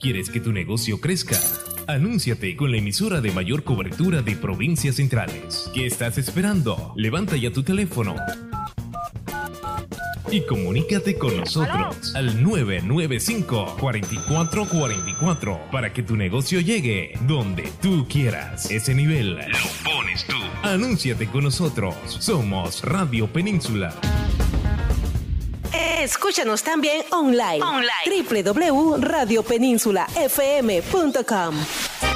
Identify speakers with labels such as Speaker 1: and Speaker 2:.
Speaker 1: ¿Quieres que tu negocio crezca? Anúnciate con la emisora de mayor cobertura de provincias centrales. ¿Qué estás esperando? Levanta ya tu teléfono y comunícate con nosotros al 995-4444 para que tu negocio llegue donde tú quieras. Ese nivel lo pones tú. Anúnciate con nosotros. Somos Radio Península.
Speaker 2: Escúchanos también online. www.radiopeninsula.fm.com.